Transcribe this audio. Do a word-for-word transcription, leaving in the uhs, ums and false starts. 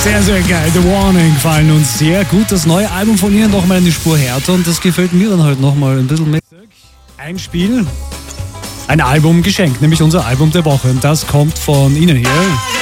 Sehr, sehr geil. The Warning gefallen uns sehr gut. Das neue Album von ihnen nochmal in die Spur härter und das gefällt mir dann halt nochmal ein bisschen mehr. Ein Spiel, ein Album geschenkt, nämlich unser Album der Woche. Und das kommt von ihnen hier.